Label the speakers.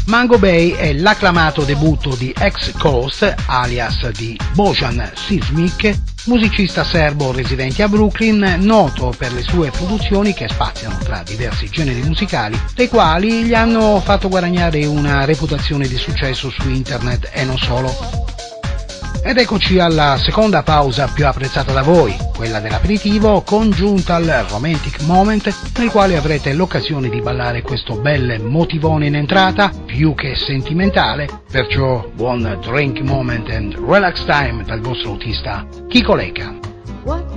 Speaker 1: Mango Bay è l'acclamato debutto di X-Coast, alias di Bojan Sismic, musicista serbo residente a Brooklyn, noto per le sue produzioni che spaziano tra diversi generi musicali, dei quali gli hanno fatto guadagnare una reputazione di successo su internet e non solo. Ed eccoci alla seconda pausa più apprezzata da voi, quella dell'aperitivo, congiunta al Romantic Moment, nel quale avrete l'occasione di ballare questo bel motivone in entrata, più che sentimentale, perciò buon drink moment and relax time dal vostro autista Kiko Lecca.